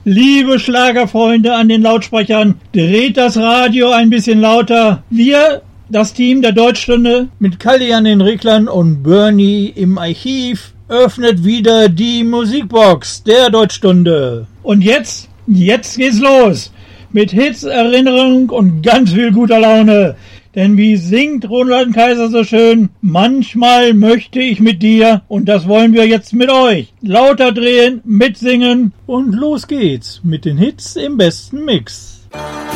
Liebe Schlagerfreunde an den Lautsprechern, dreht das Radio ein bisschen lauter. Wir, das Team der Deutschstunde, mit Kalli an den Reglern und Bernie im Archiv, öffnet wieder die Musikbox der Deutschstunde. Und jetzt geht's los. Mit Hits, Erinnerung und ganz viel guter Laune. Denn wie singt Roland Kaiser so schön? Manchmal möchte ich mit dir, und das wollen wir jetzt mit euch. Lauter drehen, mitsingen und los geht's mit den Hits im besten Mix.